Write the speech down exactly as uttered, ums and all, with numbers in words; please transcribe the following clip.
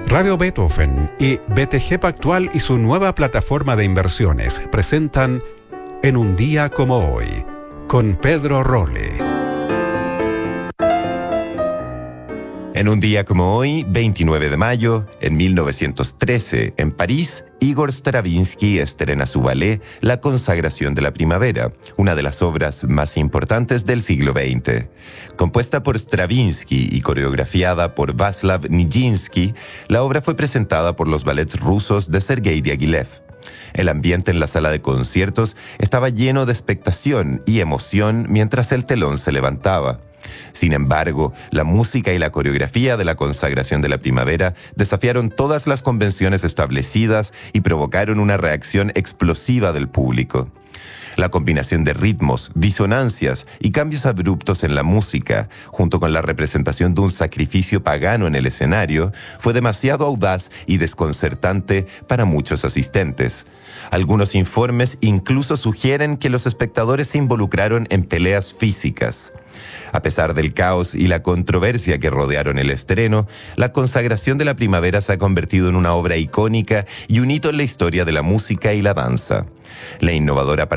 Radio Beethoven y B T G Pactual y su nueva plataforma de inversiones presentan En un día como hoy, con Pedro Rolle. En un día como hoy, veintinueve de mayo, en mil novecientos trece, en París, Igor Stravinsky estrena su ballet La consagración de la primavera, una de las obras más importantes del siglo veinte. Compuesta por Stravinsky y coreografiada por Václav Nijinsky, la obra fue presentada por los ballets rusos de Sergei Diaghilev. El ambiente en la sala de conciertos estaba lleno de expectación y emoción mientras el telón se levantaba. Sin embargo, la música y la coreografía de La consagración de la primavera desafiaron todas las convenciones establecidas y provocaron una reacción explosiva del público. La combinación de ritmos, disonancias y cambios abruptos en la música, junto con la representación de un sacrificio pagano en el escenario, fue demasiado audaz y desconcertante para muchos asistentes. Algunos informes incluso sugieren que los espectadores se involucraron en peleas físicas. A pesar del caos y la controversia que rodearon el estreno, La consagración de la primavera se ha convertido en una obra icónica y un hito en la historia de la música y la danza. La innovadora